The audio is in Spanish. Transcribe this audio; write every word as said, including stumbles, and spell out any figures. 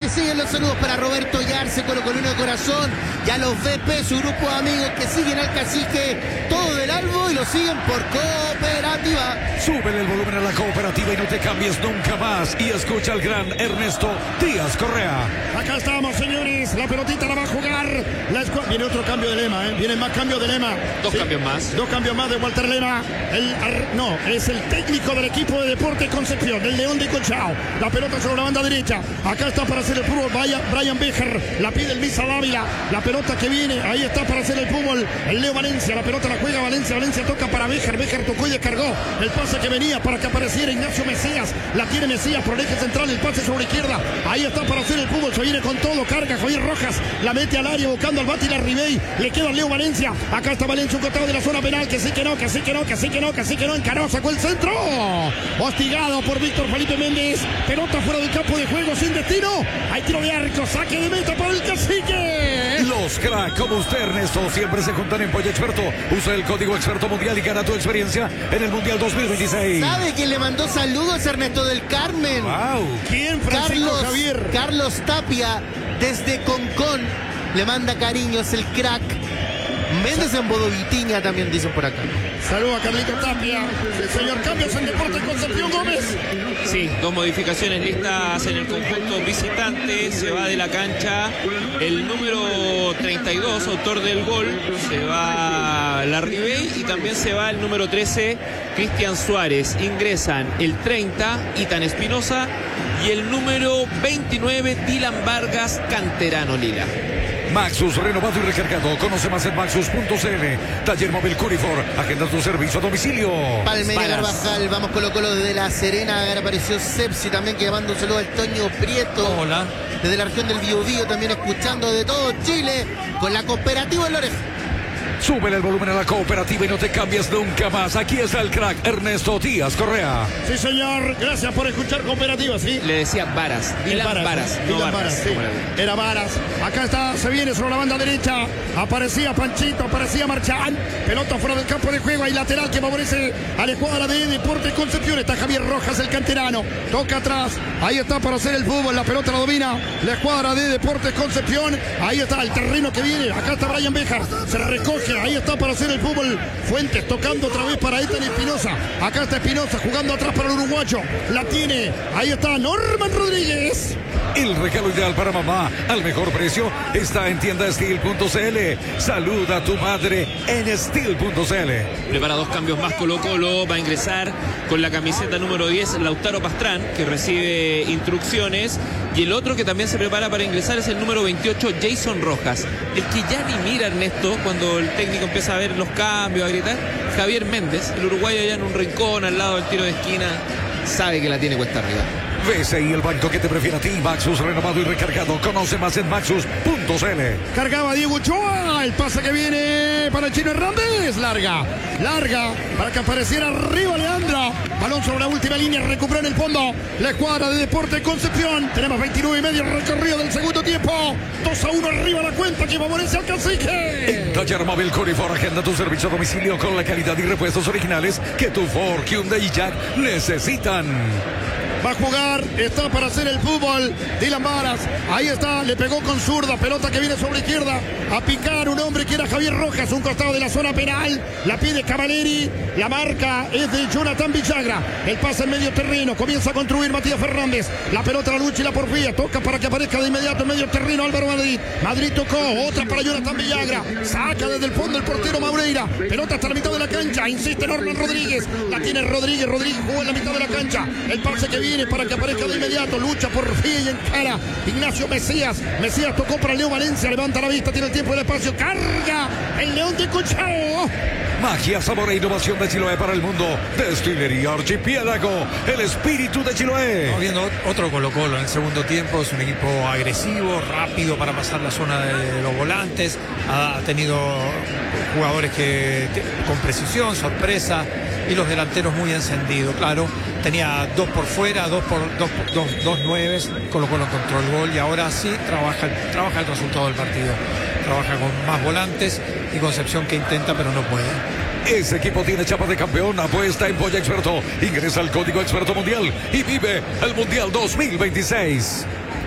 siguen los saludos para Roberto Yarse, colocolino de corazón. Ya los V P, su grupo de amigos que siguen al cacique todo del Albo y lo siguen por Cooperativa. Súbele el volumen a la Cooperativa y no te cambies nunca más. Y escucha al gran Ernesto Díaz Correa. Acá estamos, señores. La pelotita la va a jugar. La escu- Viene otro cambio de lema, ¿eh? Viene más cambio de lema. Dos sí. cambios más. Dos cambios más de Walter Lema. El, no, es el técnico del equipo de Deportes Concepción, del León de Conchao. La pelota sobre la banda derecha. Acá está para hacer el fútbol Brian Bejar. La pide el Misa Dávila. La pelota que viene. Ahí está para hacer el fútbol el Leo Valencia. La pelota la juega Valencia. Valencia toca para Bejar. Bejar tocó y descargó. El pase que venía para que apareciera Ignacio Mesías. La tiene Mesías por el eje central. El pase sobre izquierda. Ahí está para hacer el fútbol. Se viene con todo. Carga Javier Rojas. La mete al área buscando al Bati la Ribey. Le queda Leo Valencia. Acá está Valencia, un costado de la zona penal. Que sí que no, que sí que no, que sí que no, que sí que no. Encaró, sacó el centro. Hostigado por Víctor Felipe Méndez. Pelota fuera del campo de juego sin destino. Hay tiro de arco. Saque de meta para el cacique. Los crack como usted, Ernesto, siempre se juntan en Pollo Experto. Usa el código Experto Mundial y gana tu experiencia en el Mundial dos mil veintiséis. ¿Sabe quién le mandó saludos? Ernesto del Carmen. Wow. ¿Quién? Francisco Carlos, Javier. Carlos Tapia, desde Concón, le manda cariños el crack. Méndez en Bodovitiña también dicen por acá. Saludos a Carlito Tapia. El señor cambios en Deportes Concepción Gómez. Sí, dos modificaciones listas en el conjunto visitante. Se va de la cancha el número treinta y dos, autor del gol. Se va Larribey y también se va el número trece, Cristian Suárez. Ingresan el treinta, Itan Espinosa, y el número veintinueve, Dylan Vargas, canterano lila. Maxus, renovado y recargado. Conoce más en maxus punto c l. Taller móvil Curifor. Agenda tu servicio a domicilio. Palmeira Carvajal, vamos Colo Colo desde La Serena. Ahora apareció Sepsi también, que le manda un saludo al Toño Prieto. Hola. Desde la región del Biobío también escuchando de todo Chile con la Cooperativa en la oreja. Súbele el volumen a la Cooperativa y no te cambies nunca más. Aquí está el crack Ernesto Díaz Correa. Sí, señor. Gracias por escuchar Cooperativa, ¿sí? Le decía Varas. Dylan Varas. Varas, no Dylan Varas, Varas, sí. Era Varas. Acá está, se viene sobre la banda derecha. Aparecía Panchito, aparecía Marchán. Pelota fuera del campo de juego. Hay lateral que favorece a la escuadra de Deportes Concepción. Está Javier Rojas, el canterano. Toca atrás. Ahí está para hacer el fútbol. La pelota la domina la escuadra de Deportes Concepción. Ahí está el terreno que viene. Acá está Brian Bejar. Se recoge. Ahí está para hacer el fútbol Fuentes, tocando otra vez para Ethan Espinosa. Acá está Espinosa jugando atrás para el uruguayo. La tiene. Ahí está Norman Rodríguez. El regalo ideal para mamá al mejor precio está en tienda steel punto c l. Saluda a tu madre en steel punto c l. Prepara dos cambios más Colo Colo. Va a ingresar con la camiseta número diez Lautaro Pastrán, que recibe instrucciones. Y el otro que también se prepara para ingresar es el número veintiocho, Jason Rojas. El que ya ni mira, Ernesto, cuando el técnico empieza a ver los cambios, a gritar. Javier Méndez, el uruguayo, allá en un rincón al lado del tiro de esquina, sabe que la tiene cuesta arriba. B C I, el banco que te prefiere a ti. Maxus, renovado y recargado. Conoce más en maxus punto c l. Cargaba Diego Ochoa. El pase que viene para el Chino Hernández. Larga, larga, para que apareciera arriba Leandra. Balón sobre la última línea, recupera en el fondo la escuadra de Deportes Concepción. Tenemos veintinueve y medio recorrido del segundo tiempo. dos a uno arriba la cuenta que favorece al cacique. En Taller Móvil Curifor, agenda tu servicio a domicilio con la calidad y repuestos originales que tu Ford, Hyundai y Jack necesitan. Va a jugar, está para hacer el fútbol Dylan Varas. Ahí está, le pegó con zurda. Pelota que viene sobre izquierda. A picar un hombre que era Javier Rojas, un costado de la zona penal. La pide Cavaleri. La marca es de Jonathan Villagra. El pase en medio terreno. Comienza a construir Matías Fernández. La pelota la lucha y la porfía. Toca para que aparezca de inmediato en medio terreno Álvaro Madrid. Madrid tocó. Otra para Jonathan Villagra. Saca desde el fondo el portero Maureira. Pelota hasta la mitad de la cancha. Insiste Norman Rodríguez. La tiene Rodríguez. Rodríguez jugó en la mitad de la cancha. El pase que viene para que aparezca de inmediato, lucha por fin y encara Ignacio Mesías. Mesías tocó para Leo Valencia, levanta la vista, tiene el tiempo y el espacio, carga el León de Conchao. Magia, sabor e innovación de Chiloé para el mundo. Destilería Archipiélago, el espíritu de Chiloé. Estamos viendo otro Colo Colo en el segundo tiempo. Es un equipo agresivo, rápido para pasar la zona de los volantes. Ha tenido jugadores que con precisión, sorpresa, y los delanteros muy encendidos. Claro, tenía dos por fuera, dos por dos, dos, dos nueves. Colo Colo encontró el gol y ahora sí trabaja, trabaja el resultado del partido. Trabaja con más volantes y Concepción que intenta pero no puede. Ese equipo tiene chapa de campeón. Apuesta en Polla Experto. Ingresa al código Experto Mundial y vive el Mundial dos mil veintiséis.